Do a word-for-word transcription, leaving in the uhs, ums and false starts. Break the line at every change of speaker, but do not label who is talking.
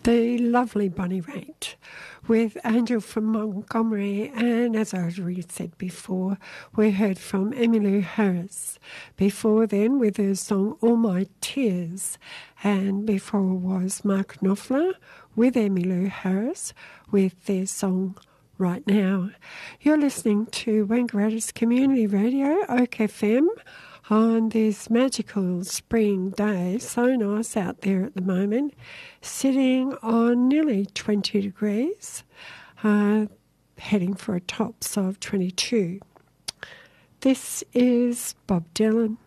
The lovely Bonnie Raitt with Angel from Montgomery, and as I already said before, we heard from Emmylou Harris. Before then with her song All My Tears, and before was Mark Knopfler with Emmylou Harris with their song Right Now. You're listening to Wangaratta's Community Radio, Oak F M, on this magical spring day. So nice out there at the moment, sitting on nearly twenty degrees, uh, heading for a tops of twenty-two. This is Bob Dylan.